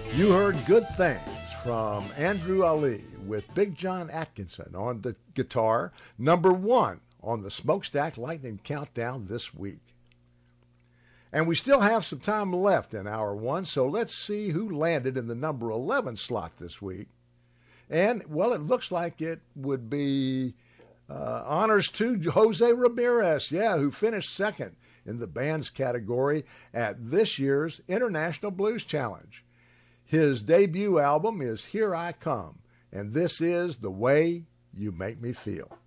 You heard Good Things from Andrew Ali with Big John Atkinson on the guitar, number 1 on the Smokestack Lightning Countdown this week. And we still have some time left in hour 1, so let's see who landed in the number 11 slot this week. And, well, it looks like it would be honors to Jose Ramirez, who finished second in the bands category at this year's International Blues Challenge. His debut album is Here I Come, and this is The Way You Make Me Feel.